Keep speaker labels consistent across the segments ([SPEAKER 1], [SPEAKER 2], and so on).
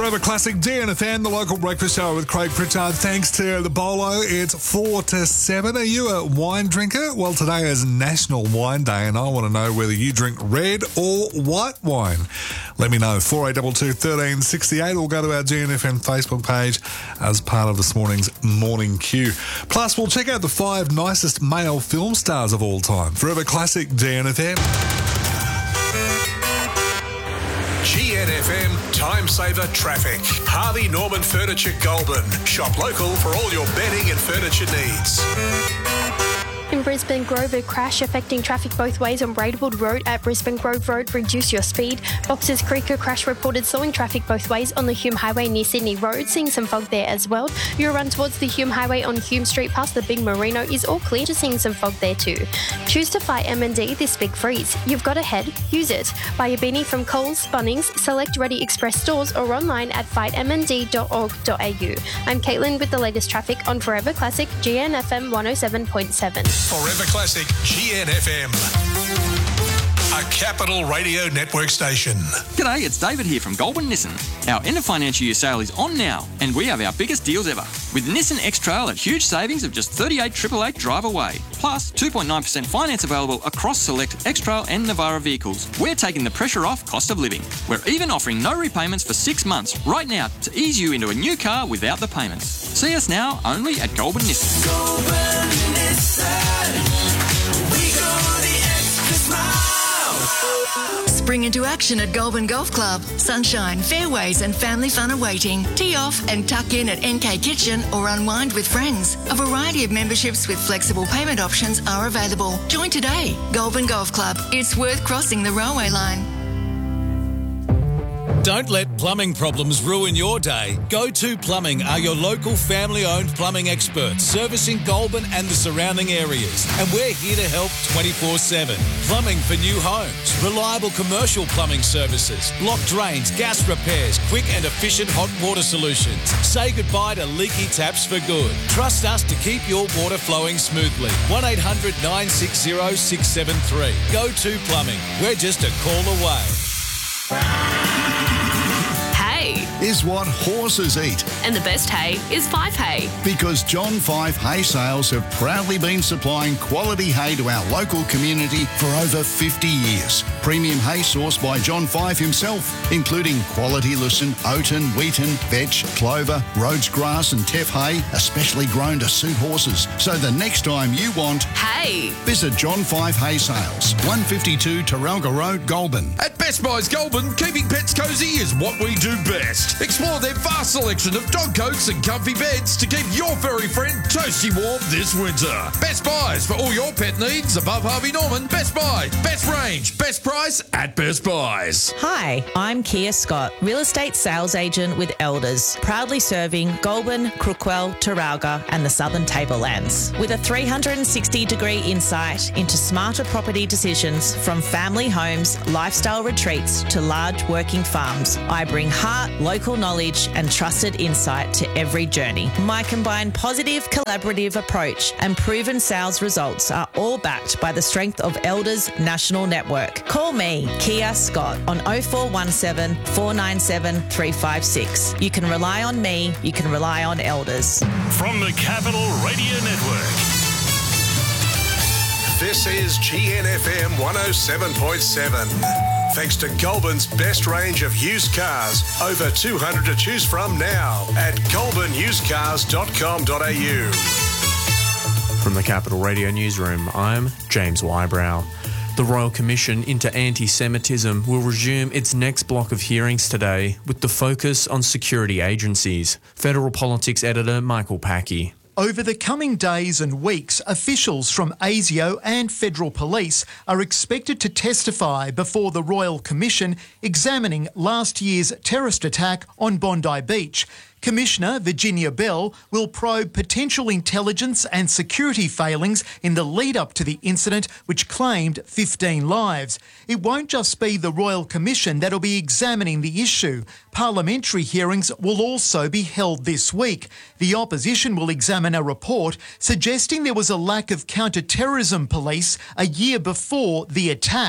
[SPEAKER 1] Forever Classic DNFM, the local breakfast show with Craig Pritchard. Thanks to the Bolo, it's 4 to 7. Are you a wine drinker? Well, today is National Wine Day, and I want to know whether you drink red or white wine. Let me know, 4822 1368, or go to our GNFM Facebook page as part of this morning's Morning Queue. Plus, we'll check out the 5 nicest male film stars of all time. Forever Classic DNFM.
[SPEAKER 2] GNFM Time Saver Traffic. Harvey Norman Furniture Goulburn. Shop local for all your bedding and furniture needs.
[SPEAKER 3] In Brisbane, Grove, a crash affecting traffic both ways on Braidwood Road at Brisbane Grove Road. Reduce your speed. Boxers Creek, a crash reported slowing traffic both ways on the Hume Highway near Sydney Road. Seeing some fog there as well. Your run towards the Hume Highway on Hume Street past the Big Merino is all clear. Just seeing some fog there too. Choose to fight M&D this big freeze. You've got a head, use it. Buy a beanie from Coles, Bunnings, select Ready Express stores or online at fightmnd.org.au. I'm Caitlin with the latest traffic on Forever Classic GNFM 107.7.
[SPEAKER 2] Forever Classic GNFM. A Capital Radio Network station.
[SPEAKER 4] G'day, it's David here from Goulburn Nissan. Our end of financial year sale is on now, and we have our biggest deals ever. With Nissan X-Trail at huge savings of just $38,888 drive away. Plus 2.9% finance available across select X-Trail and Navara vehicles. We're taking the pressure off cost of living. We're even offering no repayments for 6 months right now to ease you into a new car without the payments. See us now only at Goulburn Nissan.
[SPEAKER 5] Goulburn Nissan. We go the extra mile.
[SPEAKER 6] Spring into action at Goulburn Golf Club. Sunshine, fairways and family fun awaiting. Tee off and tuck in at NK Kitchen or unwind with friends. A variety of memberships with flexible payment options are available. Join today. Goulburn Golf Club. It's worth crossing the railway line.
[SPEAKER 7] Don't let plumbing problems ruin your day. Go2 Plumbing are your local family-owned plumbing experts, servicing Goulburn and the surrounding areas. And we're here to help 24/7. Plumbing for new homes, reliable commercial plumbing services, block drains, gas repairs, quick and efficient hot water solutions. Say goodbye to leaky taps for good. Trust us to keep your water flowing smoothly. 1-800 960 673. Go2 Plumbing. We're just a call away.
[SPEAKER 8] Hay
[SPEAKER 9] is what horses eat.
[SPEAKER 8] and the best hay is 5 Hay.
[SPEAKER 9] Because John 5 Hay Sales have proudly been supplying quality hay to our local community for over 50 years. Premium hay sourced by John 5 himself, including quality lucerne, oaten, wheaten, vetch, clover, Rhodes grass and teff hay, especially grown to suit horses. So the next time you want
[SPEAKER 8] Hay.
[SPEAKER 9] visit John 5 Hay Sales, 152 Taralga Road, Goulburn.
[SPEAKER 10] At Best Buys Goulburn, keeping pets cosy is what we do best. Explore their vast selection of dog coats and comfy beds to keep your furry friend toasty warm this winter. Best Buys for all your pet needs above Harvey Norman. Best Buy, best range, best price at Best Buys.
[SPEAKER 11] Hi, I'm Kia Scott, real estate sales agent with Elders, proudly serving Goulburn, Crookwell, Taralga and the Southern Tablelands. With a 360-degree insight into smarter property decisions from family homes, lifestyle retreats to large working farms, I bring heart, local knowledge and trusted insight to every journey. My combined positive, collaborative approach and proven sales results are all backed by the strength of Elders National Network. Call me, Kia Scott, on 0417 497 356. You can rely on me, you can rely on Elders.
[SPEAKER 12] From the Capital Radio Network.
[SPEAKER 2] This is GNFM 107.7. Thanks to Goulburn's best range of used cars. Over 200 to choose from now at goulburnusedcars.com.au.
[SPEAKER 13] From the Capital Radio Newsroom, I'm James Wybrow. The Royal Commission into Anti-Semitism will resume its next block of hearings today with the focus on security agencies. Federal Politics Editor Michael Packey.
[SPEAKER 14] Over the coming days and weeks, officials from ASIO and Federal Police are expected to testify before the Royal Commission examining last year's terrorist attack on Bondi Beach. Commissioner Virginia Bell will probe potential intelligence and security failings in the lead-up to the incident, which claimed 15 lives. It won't just be the Royal Commission that'll be examining the issue. Parliamentary hearings will also be held this week. The opposition will examine a report suggesting there was a lack of counter-terrorism police a year before the attack.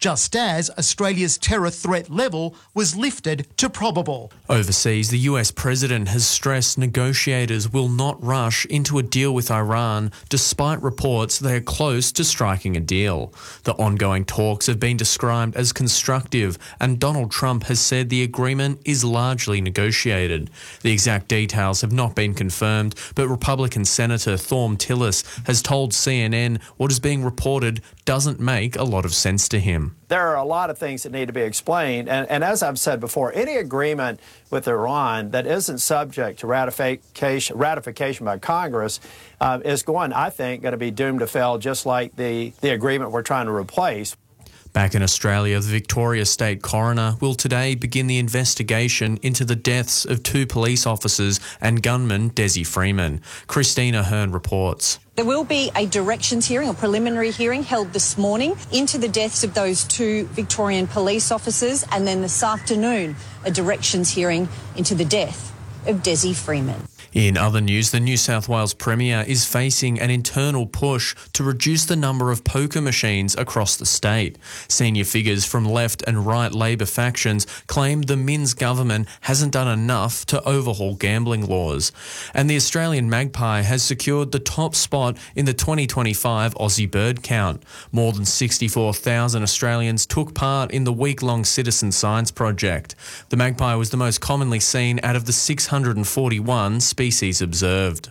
[SPEAKER 14] just as Australia's terror threat level was lifted to probable.
[SPEAKER 13] Overseas, the US president has stressed negotiators will not rush into a deal with Iran, despite reports they are close to striking a deal. The ongoing talks have been described as constructive, and Donald Trump has said the agreement is largely negotiated. The exact details have not been confirmed, but Republican Senator Thom Tillis has told CNN what is being reported doesn't make a lot of sense to him.
[SPEAKER 15] There are a lot of things that need to be explained, and as I've said before, any agreement with Iran that isn't subject to ratification by Congress is I think, going to be doomed to fail, just like the agreement we're trying to replace.
[SPEAKER 13] Back in Australia, the Victoria State Coroner will today begin the investigation into the deaths of 2 police officers and gunman Desi Freeman. Christina Hearn reports.
[SPEAKER 16] There will be a directions hearing, a preliminary hearing held this morning into the deaths of those 2 Victorian police officers, and then this afternoon a directions hearing into the death of Desi Freeman.
[SPEAKER 13] In other news, the New South Wales Premier is facing an internal push to reduce the number of poker machines across the state. Senior figures from left and right Labor factions claim the Minns government hasn't done enough to overhaul gambling laws. And the Australian Magpie has secured the top spot in the 2025 Aussie Bird Count. More than 64,000 Australians took part in the week-long citizen science project. The magpie was the most commonly seen out of the 641 species observed.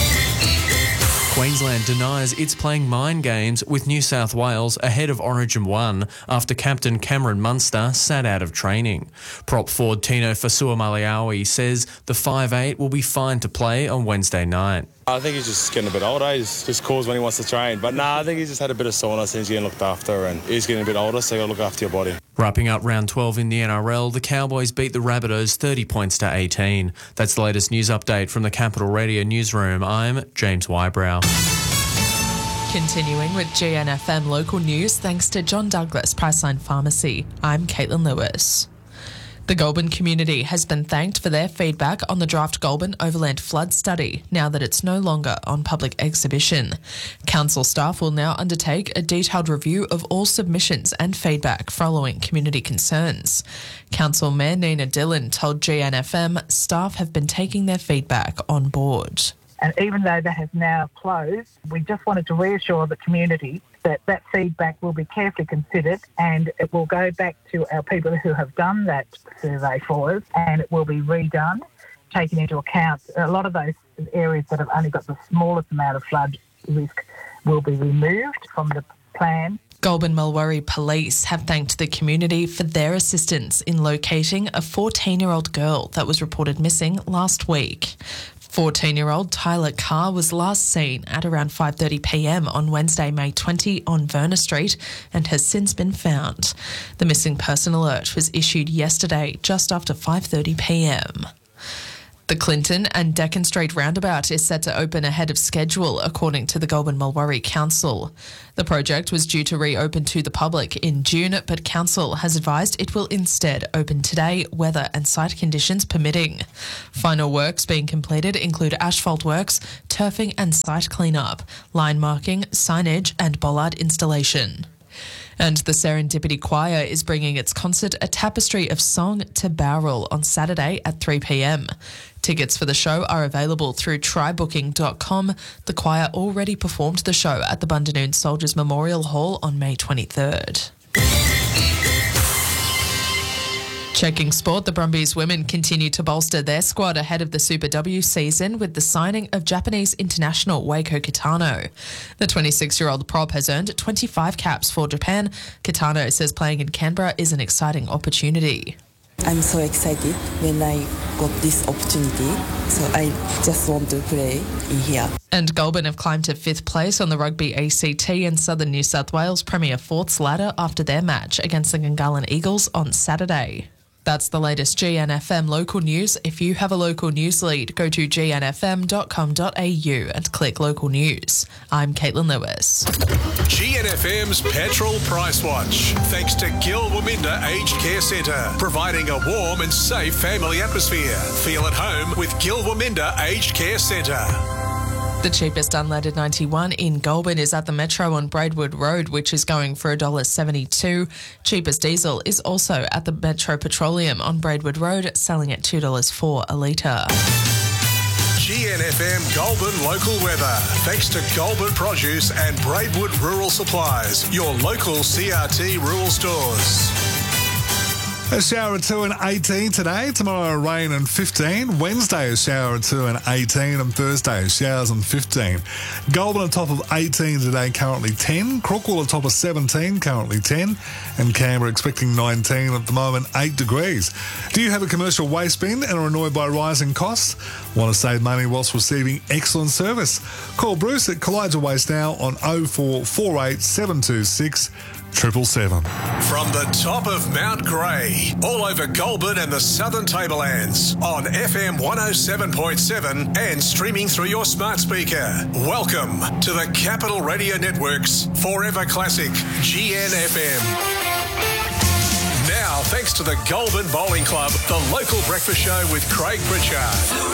[SPEAKER 13] Queensland denies it's playing mind games with New South Wales ahead of Origin 1 after captain Cameron Munster sat out of training. Prop forward Tino Fasuamaleaui says the 5'8" will be fine to play on Wednesday night.
[SPEAKER 17] I think he's just getting a bit older. He just calls when he wants to train. But I think he's just had a bit of soreness and he's getting looked after, and he's getting a bit older, so you got to look after your body.
[SPEAKER 13] Wrapping up round 12 in the NRL, the Cowboys beat the Rabbitohs 30 points to 18. That's the latest news update from the Capital Radio newsroom. I'm James Wybrow.
[SPEAKER 18] Continuing with GNFM local news, thanks to John Douglas Priceline Pharmacy. I'm Caitlin Lewis. The Goulburn community has been thanked for their feedback on the draft Goulburn Overland Flood Study, now that it's no longer on public exhibition. Council staff will now undertake a detailed review of all submissions and feedback following community concerns. Council Mayor Nina Dillon told GNFM staff have been taking their feedback on board.
[SPEAKER 19] And even though that has now closed, we just wanted to reassure the community that that feedback will be carefully considered, and it will go back to our people who have done that survey for us, and it will be redone, taking into account a lot of those areas that have only got the smallest amount of flood risk will be removed from the plan.
[SPEAKER 18] Goulburn Mulwaree Police have thanked the community for their assistance in locating a 14-year-old girl that was reported missing last week. 14-year-old Tyler Carr was last seen at around 5:30 p.m. on Wednesday, May 20 on Verna Street and has since been found. The missing person alert was issued yesterday just after 5:30 p.m. The Clinton and Deccan Street roundabout is set to open ahead of schedule, according to the Goulburn Mulwaree Council. The project was due to reopen to the public in June, but Council has advised it will instead open today, weather and site conditions permitting. Final works being completed include asphalt works, turfing and site cleanup, line marking, signage and bollard installation. And the Serendipity Choir is bringing its concert A Tapestry of Song to Bowral on Saturday at 3 p.m. Tickets for the show are available through trybooking.com. The choir already performed the show at the Bundanoon Soldiers Memorial Hall on May 23rd. Checking sport, the Brumbies women continue to bolster their squad ahead of the Super W season with the signing of Japanese international Waiko Kitano. The 26-year-old prop has earned 25 caps for Japan. Kitano says playing in Canberra is an exciting opportunity.
[SPEAKER 20] I'm so excited when I got this opportunity, so I just want to play in here.
[SPEAKER 18] And Goulburn have climbed to 5th place on the Rugby ACT and Southern New South Wales Premier Fourths ladder after their match against the Gungahlin Eagles on Saturday. That's the latest GNFM local news. If you have a local news lead, go to gnfm.com.au and click local news. I'm Caitlin Lewis.
[SPEAKER 2] GNFM's Petrol Price Watch. Thanks to Gil Waminda Aged Care Centre, providing a warm and safe family atmosphere. Feel at home with Gil Waminda Aged Care Centre.
[SPEAKER 18] The cheapest unleaded 91 in Goulburn is at the Metro on Braidwood Road, which is going for $1.72. Cheapest diesel is also at the Metro Petroleum on Braidwood Road, selling at $2.04 a litre.
[SPEAKER 2] GNFM Goulburn local weather. Thanks to Goulburn Produce and Braidwood Rural Supplies, your local CRT rural stores.
[SPEAKER 1] A shower of 2 and 18 today. Tomorrow, rain and 15. Wednesday, a shower of 2 and 18. And Thursday, showers and 15. Goulburn on top of 18 today, currently 10. Crookwell on top of 17, currently 10. And Canberra expecting 19 at the moment, 8 degrees. Do you have a commercial waste bin and are annoyed by rising costs? Want to save money whilst receiving excellent service? Call Bruce at Kalijah Waste now on 0448 726 777.
[SPEAKER 2] From the top of Mount Grey, all over Goulburn and the Southern Tablelands, on FM 107.7 and streaming through your smart speaker. Welcome to the Capital Radio Network's Forever Classic, GNFM. Now, thanks to the Goulburn Bowling Club, the local breakfast show with Craig Pritchard.